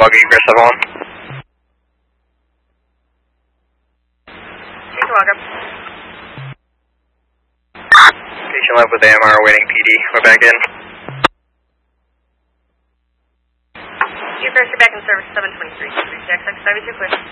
log egress 71. You're welcome. Station left with AMR awaiting PD. We're back in. You're back in service 723. XX 72 clear.